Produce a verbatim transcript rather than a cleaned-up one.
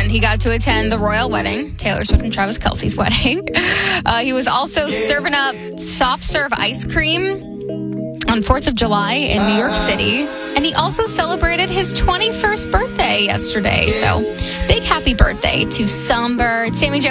fun. He got to attend the royal wedding, Taylor Swift and Travis Kelce's wedding. Uh, he was also serving up soft serve ice cream on fourth of July in New York City. And he also celebrated his twenty-first birthday yesterday. So big happy birthday to Songbird. Sammy Jo.